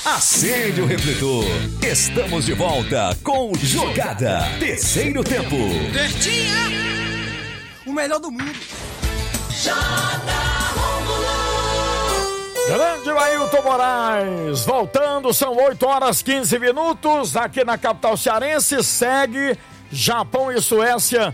Acende o refletor. Estamos de volta com Jogada. Terceiro tempo. O melhor do mundo. Grande Ailton Moraes, voltando, são 8h15 aqui na capital cearense, segue Japão e Suécia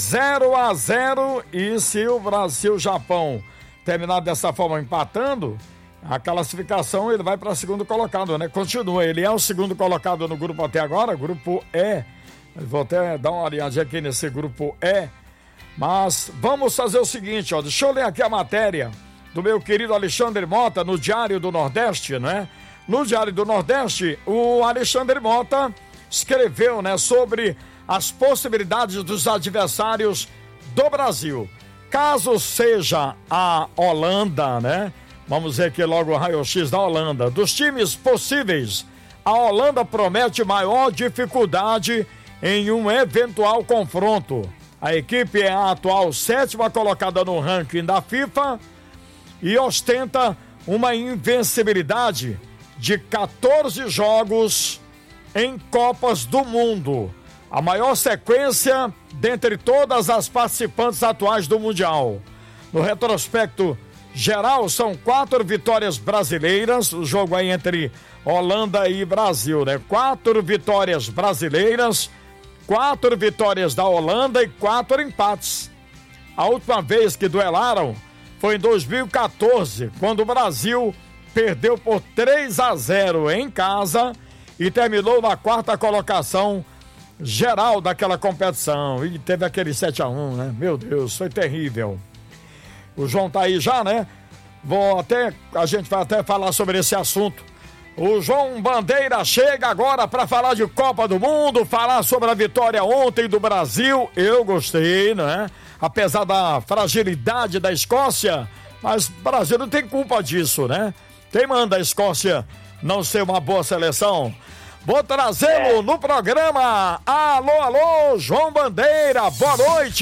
0-0, e se o Brasil e Japão terminar dessa forma empatando, a classificação ele vai para segundo colocado, né? Continua, ele é o segundo colocado no grupo até agora, grupo E, vou até dar uma olhadinha aqui nesse grupo E, mas vamos fazer o seguinte, ó, deixa eu ler aqui a matéria do meu querido Alexandre Mota, no Diário do Nordeste, né? No Diário do Nordeste, o Alexandre Mota escreveu, né, sobre as possibilidades dos adversários do Brasil. Caso seja a Holanda, né? Vamos ver aqui logo o raio-x da Holanda. Dos times possíveis, a Holanda promete maior dificuldade em um eventual confronto. A equipe é a atual 7ª colocada no ranking da FIFA e ostenta uma invencibilidade de 14 jogos em Copas do Mundo, a maior sequência dentre todas as participantes atuais do Mundial. No retrospecto geral, são 4 vitórias brasileiras, o jogo aí entre Holanda e Brasil, né? 4 vitórias brasileiras, 4 vitórias da Holanda e 4 empates. A última vez que duelaram foi em 2014, quando o Brasil perdeu por 3-0 em casa e terminou na 4ª colocação geral daquela competição. E teve aquele 7-1, né? Meu Deus, foi terrível. O João tá aí já, né? A gente vai até falar sobre esse assunto. O João Bandeira chega agora para falar de Copa do Mundo, falar sobre a vitória ontem do Brasil. Eu gostei, né? Apesar da fragilidade da Escócia, mas o Brasil não tem culpa disso, né? Quem manda a Escócia não ser uma boa seleção? Vou trazê-lo no programa. Alô, João Bandeira, boa noite.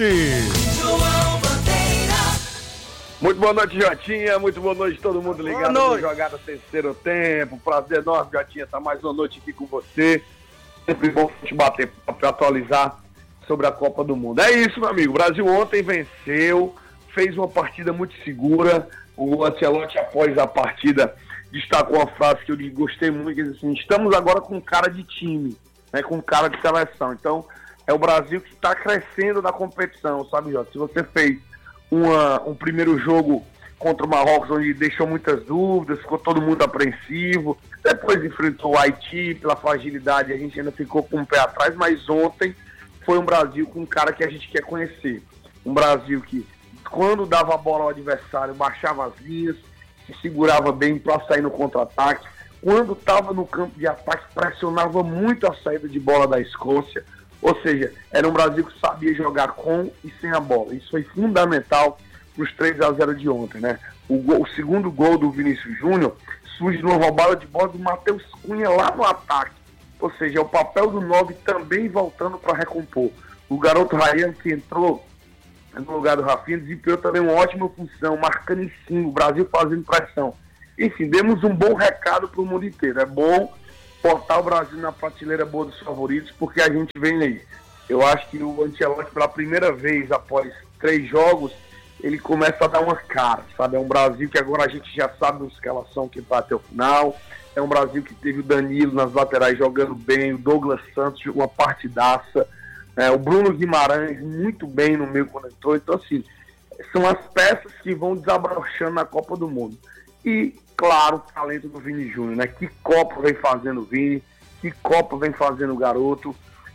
João Bandeira. Muito boa noite, Jotinha, muito boa noite todo mundo ligado no Jogada Terceiro Tempo. Prazer enorme, Jotinha, estar mais uma noite aqui com você. Sempre bom te bater para atualizar sobre a Copa do Mundo. É isso, meu amigo. O Brasil ontem venceu, fez uma partida muito segura. O Ancelotti, após a partida, destacou uma frase que eu gostei muito, que diz assim: estamos agora com cara de time, né, com cara de seleção. Então, é o Brasil que está crescendo na competição, sabe, Jota? Se você fez um primeiro jogo contra o Marrocos, onde deixou muitas dúvidas, ficou todo mundo apreensivo, depois enfrentou o Haiti, pela fragilidade, a gente ainda ficou com o pé atrás, mas ontem foi um Brasil com um cara que a gente quer conhecer. Um Brasil que, quando dava a bola ao adversário, baixava as linhas, se segurava bem para sair no contra-ataque. Quando estava no campo de ataque, pressionava muito a saída de bola da Escócia. Ou seja, era um Brasil que sabia jogar com e sem a bola. Isso foi fundamental para os 3-0 de ontem, né? O segundo gol do Vinícius Júnior surge de uma roubada de bola do Matheus Cunha lá no ataque. Ou seja, é o papel do 9 também voltando para recompor. O garoto Ryan, que entrou no lugar do Rafinha, desempenhou também uma ótima função, marcando em cima, o Brasil fazendo pressão. Enfim, demos um bom recado para o mundo inteiro. É bom botar o Brasil na prateleira boa dos favoritos, porque a gente vem aí. Eu acho que o Ancelotti, pela primeira vez após 3 jogos, ele começa a dar uma cara, sabe? É um Brasil que agora a gente já sabe a escalação que vai até o final. É um Brasil que teve o Danilo nas laterais jogando bem, o Douglas Santos jogou uma partidaça, o Bruno Guimarães muito bem no meio quando entrou. Então, assim, são as peças que vão desabrochando na Copa do Mundo. E, claro, o talento do Vini Júnior, né? Que Copa vem fazendo o Vini, que Copa vem fazendo o garoto.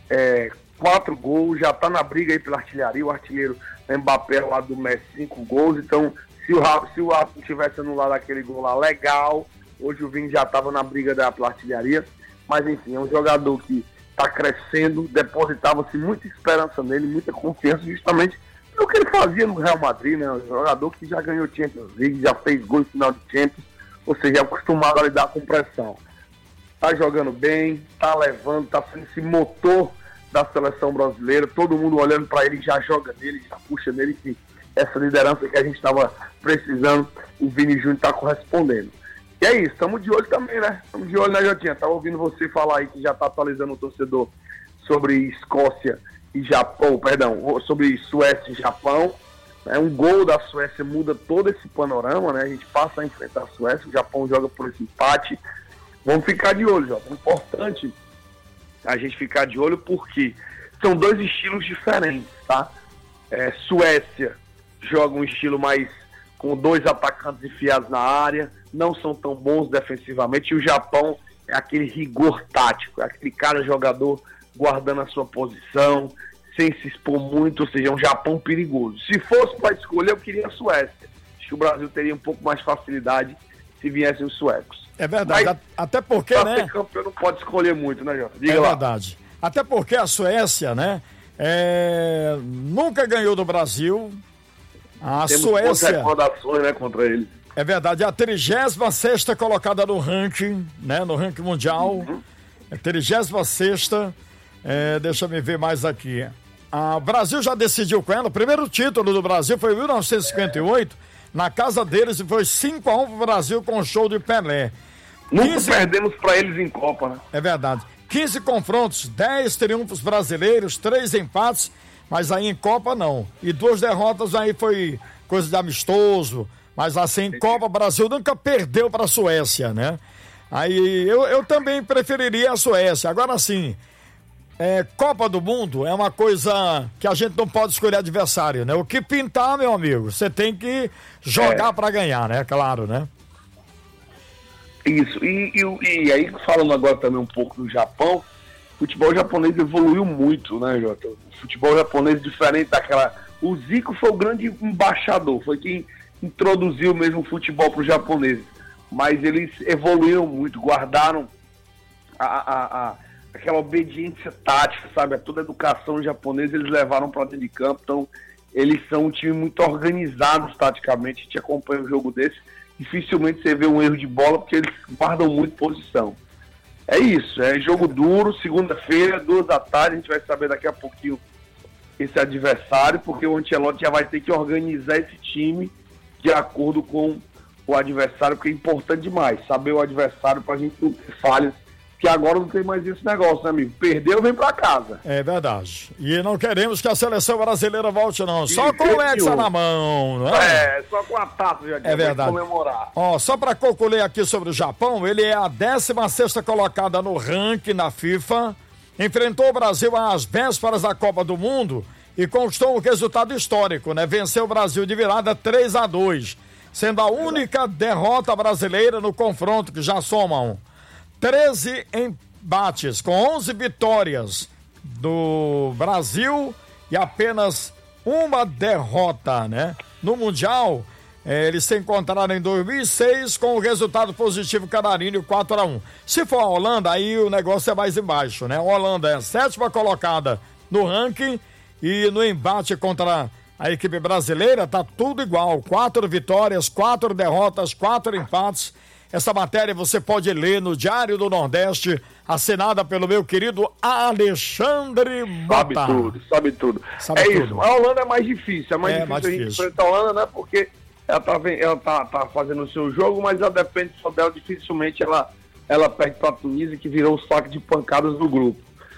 4 gols, já tá na briga aí pela artilharia, o artilheiro Mbappé lá do Messi, 5 gols. Então, se o Rafa tivesse anulado aquele gol lá, legal. Hoje o Vini já estava na briga da artilharia, mas enfim, é um jogador que está crescendo, depositava-se muita esperança nele, muita confiança, justamente pelo que ele fazia no Real Madrid, né? Um jogador que já ganhou Champions League, já fez gol em final de Champions, ou seja, é acostumado a lidar com pressão. Está jogando bem, está levando, está sendo esse motor da seleção brasileira, todo mundo olhando para ele, já joga nele, já puxa nele, que essa liderança que a gente estava precisando, o Vini Júnior está correspondendo. E é isso, estamos de olho também, né? Estamos de olho, né, Jotinha? Tava ouvindo você falar aí que já tá atualizando o torcedor sobre Escócia e Japão, sobre Suécia e Japão. Um gol da Suécia muda todo esse panorama, né? A gente passa a enfrentar a Suécia, o Japão joga por esse empate. Vamos ficar de olho, Jota. É importante a gente ficar de olho porque são dois estilos diferentes, tá? Suécia joga um estilo mais com dois atacantes enfiados na área, não são tão bons defensivamente, e o Japão é aquele rigor tático, é aquele cara jogador guardando a sua posição, sem se expor muito, ou seja, é um Japão perigoso. Se fosse para escolher, eu queria a Suécia. Acho que o Brasil teria um pouco mais facilidade se viessem os suecos. É verdade, mas, até porque, né? Ser campeão não pode escolher muito, né, Jota? Diga lá. Verdade. Até porque a Suécia, né, nunca ganhou do Brasil. A Temos Suécia... recordações, né, contra eles. É verdade, a 36ª colocada no ranking, né, no ranking mundial. A 36ª, deixa eu ver mais aqui. O Brasil já decidiu com ela, o primeiro título do Brasil foi em 1958, na casa deles, e foi 5-1 pro Brasil com o show de Pelé. Nunca perdemos para eles em Copa, né? É verdade. 15 confrontos, 10 triunfos brasileiros, 3 empates, mas aí em Copa não. E 2 derrotas aí foi coisa de amistoso, mas assim, em Copa, o Brasil nunca perdeu para a Suécia, né? Aí eu também preferiria a Suécia. Agora sim, Copa do Mundo é uma coisa que a gente não pode escolher adversário, né? O que pintar, meu amigo, você tem que jogar para ganhar, né? Claro, né? Isso, e aí falando agora também um pouco do Japão, o futebol japonês evoluiu muito, né, Jota? O futebol japonês diferente daquela... O Zico foi o grande embaixador, foi quem introduziu mesmo o futebol para os japoneses, mas eles evoluíram muito, guardaram aquela obediência tática, sabe? Toda a educação japonesa eles levaram para dentro de campo, então eles são um time muito organizado taticamente. A gente acompanha um jogo desse, dificilmente você vê um erro de bola, porque eles guardam muito posição. É isso, é jogo duro, segunda-feira, 2 da tarde, a gente vai saber daqui a pouquinho esse adversário, porque o Ancelotti já vai ter que organizar esse time de acordo com o adversário, porque é importante demais saber o adversário pra gente não ter falhas, que agora não tem mais esse negócio, né, amigo? Perdeu, vem pra casa. É verdade. E não queremos que a seleção brasileira volte, não. Só com o Hexa na mão, não é? Só com a taça, já é verdade. Comemorar. Ó, só pra concluir aqui sobre o Japão, ele é a 16ª colocada no ranking na FIFA, enfrentou o Brasil às vésperas da Copa do Mundo e conquistou um resultado histórico, né? Venceu o Brasil de virada 3-2, sendo a única derrota brasileira no confronto, que já somam 13 embates, com 11 vitórias do Brasil e apenas uma derrota, né? No Mundial, eles se encontraram em 2006 com o resultado positivo canarinho 4-1. Se for a Holanda, aí o negócio é mais embaixo, né? A Holanda é a 7ª colocada no ranking e no embate contra a equipe brasileira tá tudo igual, 4 vitórias, 4 derrotas, 4 empates. Essa matéria você pode ler no Diário do Nordeste, assinada pelo meu querido Alexandre Mota. Sabe tudo. Isso, a Holanda é mais difícil, mais difícil a gente enfrentar a Holanda, né? Porque ela tá fazendo o seu jogo, mas ela depende só dela, dificilmente ela perde para a Tunísia, que virou o saco de pancadas do grupo.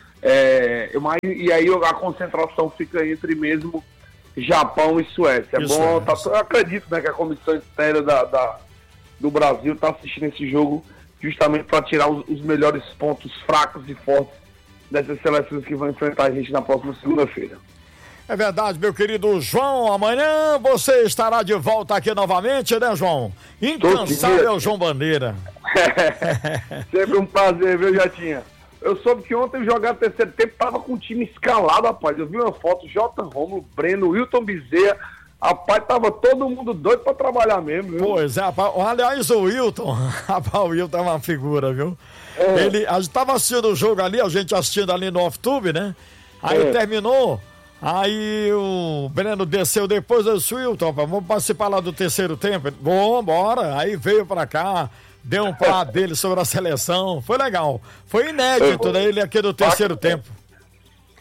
E aí a concentração fica entre mesmo Japão e Suécia. Eu acredito, né, que a comissão externa do Brasil está assistindo esse jogo justamente para tirar os melhores pontos fracos e fortes dessas seleções que vão enfrentar a gente na próxima segunda-feira. É verdade, meu querido João. Amanhã você estará de volta aqui novamente, né, João? Incansável João Bandeira. Sempre um prazer, viu, Jatinha? Eu soube que ontem o jogador do terceiro tempo tava com o time escalado, rapaz. Eu vi uma foto, J. Romulo, Breno, Wilton Bezerra. Rapaz, tava todo mundo doido pra trabalhar mesmo, viu? Pois é, rapaz. Aliás, o Wilton, rapaz, o Wilton é uma figura, viu? A gente tava assistindo o jogo ali, a gente assistindo ali no off-tube, né? Aí terminou, aí o Breno desceu depois, eu disse, Wilton, vamos participar lá do terceiro tempo. Vamos, bora. Aí veio pra cá, deu um prato dele sobre a seleção, foi legal. Foi inédito, né, ele aqui do terceiro tempo.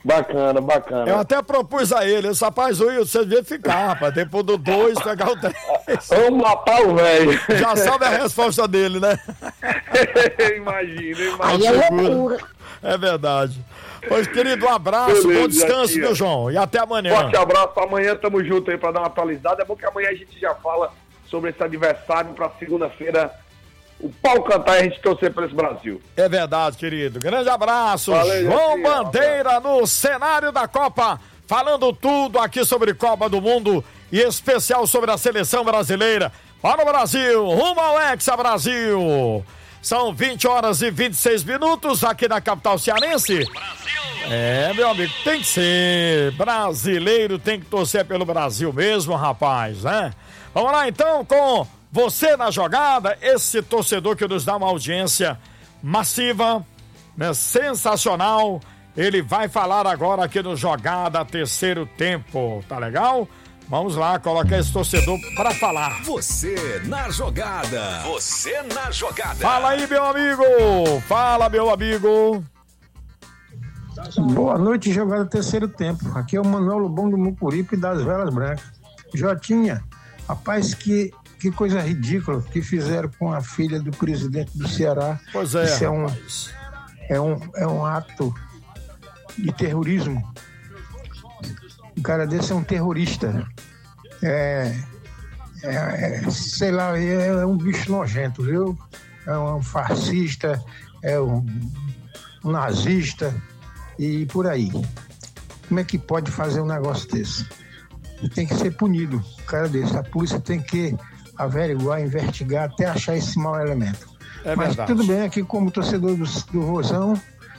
Bacana, bacana. Eu até propus a ele, esse rapaz, o Wilson, você devia ficar, rapaz, depois do 2, pegar o 3. Vamos matar o velho. Já sabe a resposta dele, né? Imagina. Aí é loucura. É verdade. Pois, querido, um abraço, Beleza, bom descanso, tia. meu João, e até amanhã. Forte abraço, amanhã tamo junto aí pra dar uma atualizada. É bom que amanhã a gente já fala sobre esse adversário pra segunda-feira. O pau cantar e a gente torcer pra esse Brasil. É verdade, querido. Grande abraço. Valeu, João tia. Bandeira no cenário da Copa, falando tudo aqui sobre Copa do Mundo e especial sobre a seleção brasileira. Para o Brasil, rumo ao Hexa Brasil. São 20 horas e 26 minutos aqui na capital cearense. Brasil! Meu amigo, tem que ser. Brasileiro tem que torcer pelo Brasil mesmo, rapaz, né? Vamos lá então com você na jogada, esse torcedor que nos dá uma audiência massiva, né? Sensacional. Ele vai falar agora aqui no Jogada Terceiro Tempo, tá legal? Vamos lá, coloca esse torcedor pra falar. Você na jogada. Fala aí, meu amigo. Fala, meu amigo. Boa noite, Jogada Terceiro Tempo. Aqui é o Manuel Lobão do Mucuripe das Velas Brancas. Jotinha, rapaz, que coisa ridícula que fizeram com a filha do presidente do Ceará. Pois é, isso rapaz. É um ato de terrorismo. Um cara desse é um terrorista. Sei lá, é um bicho nojento, viu? É um fascista, é um nazista e por aí. Como é que pode fazer um negócio desse? Tem que ser punido, um cara desse. A polícia tem que averiguar, investigar até achar esse mau elemento. Mas verdade. Tudo bem, aqui como torcedor do Rosão,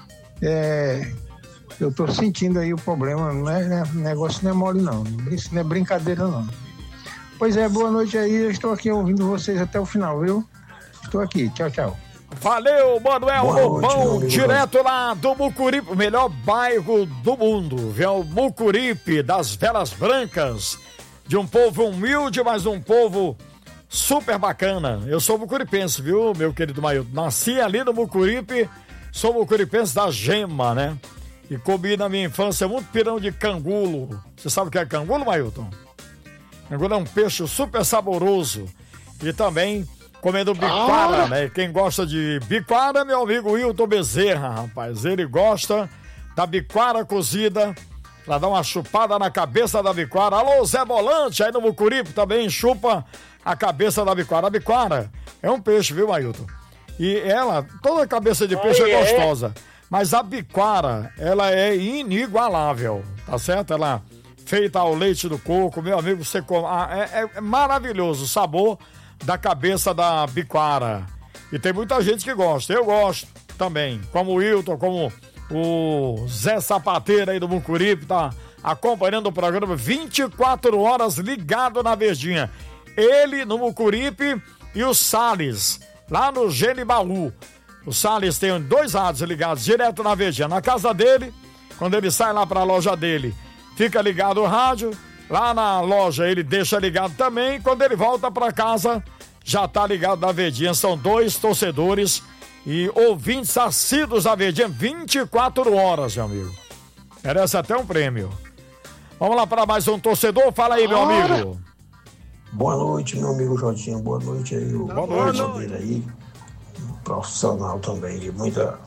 eu tô sentindo aí o problema, o negócio não é mole não, isso não é brincadeira não. Pois é, boa noite aí, eu estou aqui ouvindo vocês até o final, viu? Estou aqui, tchau, tchau. Valeu, Manuel Lobão, noite, direto lá do Mucuripe, o melhor bairro do mundo, viu? Mucuripe, das Velas Brancas, de um povo humilde, mas um povo super bacana. Eu sou mucuripense, viu, meu querido Mailton? Nasci ali no Mucuripe, sou mucuripense da Gema, né? E comi na minha infância muito pirão de cangulo. Você sabe o que é cangulo, Mailton? Cangulo é um peixe super saboroso. E também comendo biquara, né? Quem gosta de biquara é meu amigo Wilton Bezerra, rapaz. Ele gosta da biquara cozida, pra dar uma chupada na cabeça da biquara. Alô, Zé Volante, aí no Mucuripe também chupa a cabeça da biquara. A biquara é um peixe, viu, Mailton? E ela, toda a cabeça de peixe é gostosa. Mas a biquara, ela é inigualável, tá certo? Ela feita ao leite do coco, meu amigo, você come. É maravilhoso o sabor da cabeça da biquara. E tem muita gente que gosta. Eu gosto também. Como o Wilton, como o Zé Sapateiro aí do Mucuripe, tá acompanhando o programa 24 horas ligado na Verdinha. Ele no Mucuripe e o Salles, lá no Genibaú. O Salles tem 2 rádios ligados direto na Verdinha. Na casa dele, quando ele sai lá para a loja dele, fica ligado o rádio. Lá na loja ele deixa ligado também. Quando ele volta para casa, já tá ligado na Verdinha. São 2 torcedores e ouvintes assíduos da Verdinha 24 horas, meu amigo. Merece até um prêmio. Vamos lá para mais um torcedor. Fala aí, meu amigo. Boa noite, meu amigo Jotinho. Boa noite aí. Boa noite. Aí. Profissional também de muita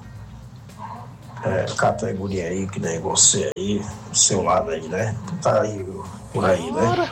categoria aí, que nem você aí, do seu lado aí, né? Tá aí, por aí, né?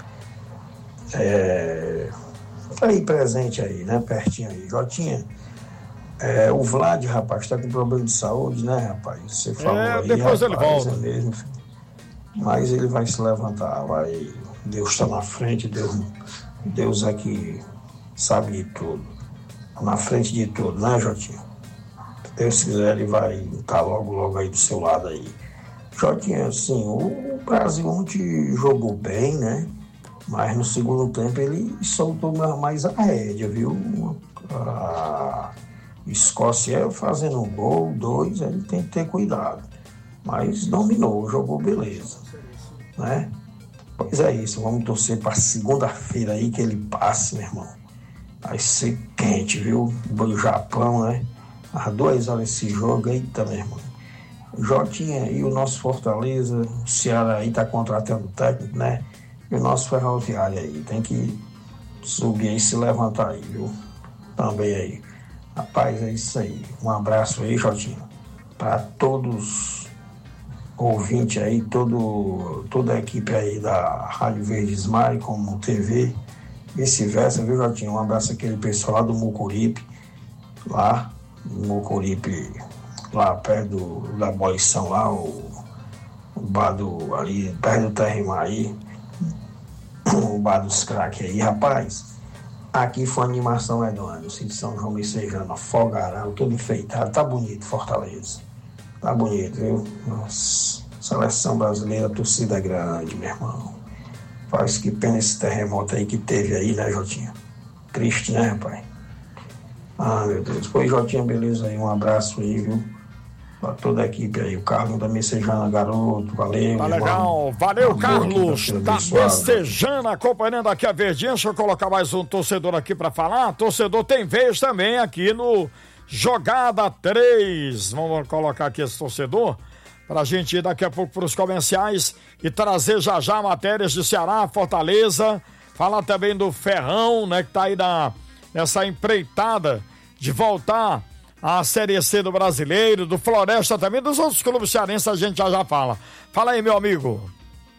Tá aí presente aí, né? Pertinho aí. Jotinha, o Vlad, rapaz, tá com problema de saúde, né, rapaz? Você falou aí, depois rapaz, ele volta. Mesmo, mas ele vai se levantar, vai. Deus está na frente, Deus é que sabe de tudo. Na frente de tudo, né, Jotinho? Se Deus quiser, ele vai estar logo aí do seu lado aí. Jotinho, assim, o Brasil ontem jogou bem, né? Mas no segundo tempo ele soltou mais a rédea, viu? A Escócia fazendo um gol, 2, ele tem que ter cuidado. Mas dominou, jogou beleza, né? Pois é isso, vamos torcer para segunda-feira aí que ele passe, meu irmão. Vai ser quente, viu? Do Japão, né? Às 2 horas esse jogo, eita, meu irmão. Jotinha, e o nosso Fortaleza, o Ceará aí tá contratando técnico, né? E o nosso Ferroviário aí, tem que subir aí, se levantar aí, viu? Também aí. Rapaz, é isso aí. Um abraço aí, Jotinha, para todos ouvintes aí, toda a equipe aí da Rádio Verdes Mares, como TV, vice-versa, viu, Jotinha? Um abraço àquele pessoal lá do Mucuripe, lá no Mucuripe, lá perto da Abolição, lá, o bar ali, perto do Terrimar aí, o bar dos craques aí, rapaz. Aqui foi animação medonha, no sítio São João Messejana, Fogarão, tudo enfeitado, tá bonito Fortaleza. Tá bonito, viu? Nossa, seleção brasileira, torcida grande, meu irmão. Faz que pena esse terremoto aí que teve aí, né, Jotinha? Triste, né, rapaz? Ah, meu Deus. Pois, Jotinha, beleza aí, um abraço aí, viu? Pra toda a equipe aí, o Carlos da Messejana, garoto, valeu. Tá legal, valeu, Carlos da Messejana, acompanhando aqui a Verdinha. Deixa eu colocar mais um torcedor aqui pra falar. Torcedor tem vez também aqui no Jogada 3. Vamos colocar aqui esse torcedor pra gente ir daqui a pouco pros comerciais e trazer já matérias de Ceará, Fortaleza. Falar também do Ferrão, né, que tá aí nessa empreitada de voltar a Série C do Brasileiro, do Floresta também, dos outros clubes cearenses a gente já fala. Fala aí, meu amigo.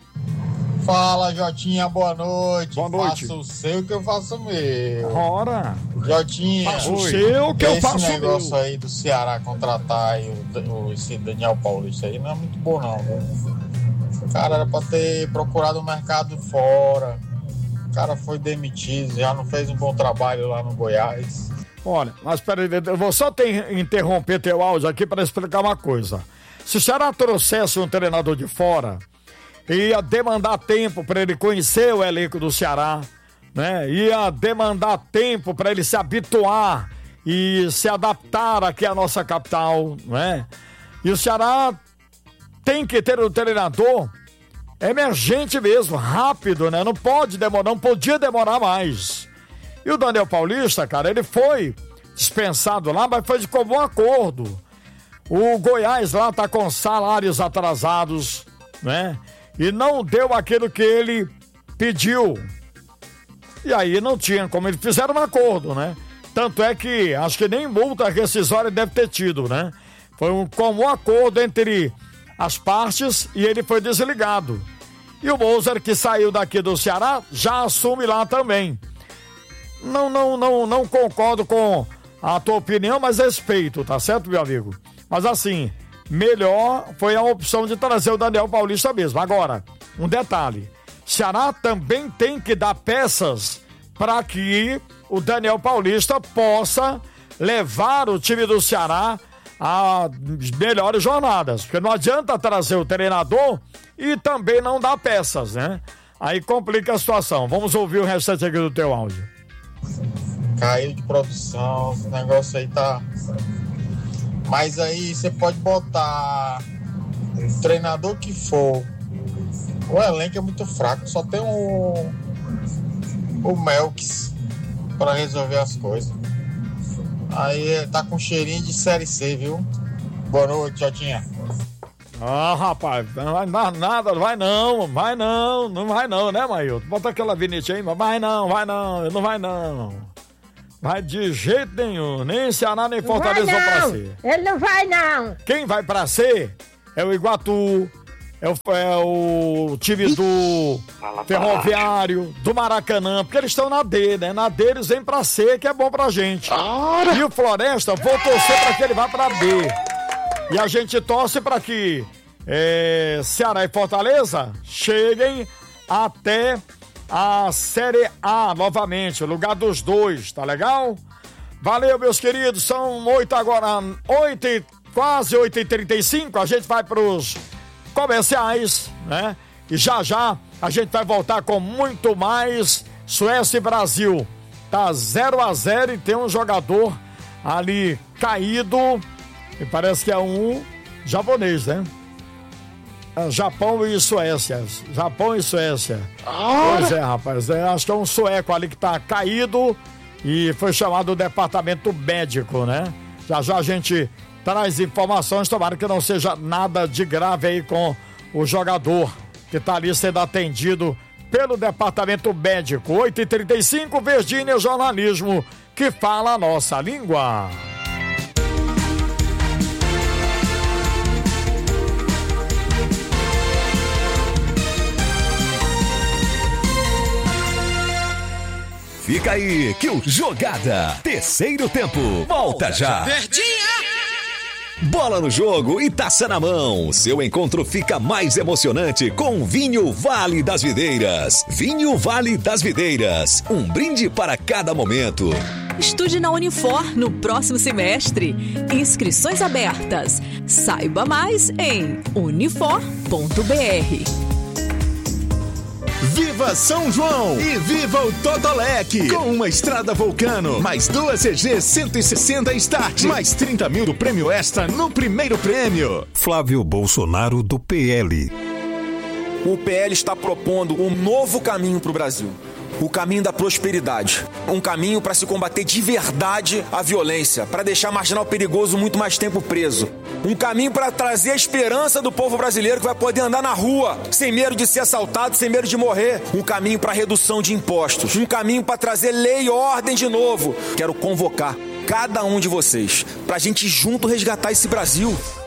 Fala, Jotinha, boa noite. Boa noite. Faça o seu que eu faço o meu. Ora. Jotinha, faça o seu que eu faço o meu. Esse negócio aí do Ceará contratar aí esse Daniel Paulista aí não é muito bom não, viu? O cara era pra ter procurado o mercado fora. O cara foi demitido, já não fez um bom trabalho lá no Goiás. Olha, mas peraí, eu vou só interromper teu áudio aqui para explicar uma coisa. Se o Ceará trouxesse um treinador de fora, ia demandar tempo para ele conhecer o elenco do Ceará, né? Ia demandar tempo para ele se habituar e se adaptar aqui à nossa capital, né? E o Ceará tem que ter um treinador emergente mesmo, rápido, né? Não pode demorar, não podia demorar mais. E o Daniel Paulista, cara, ele foi dispensado lá, mas foi de comum acordo. O Goiás lá tá com salários atrasados, né? E não deu aquilo que ele pediu. E aí não tinha como, eles fizeram um acordo, né? Tanto é que acho que nem multa rescisória deve ter tido, né? Foi um comum acordo entre as partes e ele foi desligado. E o Moser, que saiu daqui do Ceará, já assume lá também. Não concordo com a tua opinião, mas respeito, tá certo, meu amigo? Mas assim, melhor foi a opção de trazer o Daniel Paulista mesmo. Agora, um detalhe, Ceará também tem que dar peças para que o Daniel Paulista possa levar o time do Ceará a melhores jornadas, porque não adianta trazer o treinador e também não dar peças, né? Aí complica a situação. Vamos ouvir o restante aqui do teu áudio. Caiu de produção, esse negócio aí tá... Mas aí você pode botar o treinador que for. O elenco é muito fraco, só tem o Melks pra resolver as coisas. Aí tá com cheirinho de Série C, viu? Boa noite, Jotinha. Ah, rapaz, não vai dar nada, não vai não, né, Mailton? Bota aquela vinheta aí, vai não. Vai de jeito nenhum, nem Ceará, nem Fortaleza vão pra C. Ele não vai não. Quem vai pra C é o Iguatu, é o time do Ferroviário, do Maracanã, porque eles estão na D, né? Na D eles vêm pra C, que é bom pra gente. E o Floresta, vou torcer pra que ele vá pra B. E a gente torce pra que Ceará e Fortaleza cheguem até a Série A novamente, o lugar dos dois, tá legal? Valeu, meus queridos, são 8 agora, quase 8h35, a gente vai pros comerciais, né? E já a gente vai voltar com muito mais Suécia e Brasil. Tá 0-0 e tem um jogador ali caído, e parece que é um japonês, né? Japão e Suécia. Pois é, rapaz. Acho que é um sueco ali que tá caído e foi chamado do departamento médico, né? Já a gente traz informações, tomara que não seja nada de grave aí com o jogador que está ali sendo atendido pelo departamento médico. 8h35, Virgínia Jornalismo, que fala a nossa língua. Fica aí que o Jogada Terceiro Tempo volta já. Bola no jogo e taça na mão. Seu encontro fica mais emocionante com Vinho Vale das Videiras. Vinho Vale das Videiras. Um brinde para cada momento. Estude na Unifor no próximo semestre. Inscrições abertas. Saiba mais em unifor.br. Viva São João e viva o Totolec! Com uma estrada Vulcano, mais 2 CG 160 Start, mais 30 mil do prêmio extra no primeiro prêmio. Flávio Bolsonaro, do PL. O PL está propondo um novo caminho para o Brasil. O caminho da prosperidade. Um caminho para se combater de verdade a violência, para deixar marginal perigoso muito mais tempo preso. Um caminho para trazer a esperança do povo brasileiro que vai poder andar na rua, sem medo de ser assaltado, sem medo de morrer. Um caminho para redução de impostos. Um caminho para trazer lei e ordem de novo. Quero convocar cada um de vocês para a gente junto resgatar esse Brasil.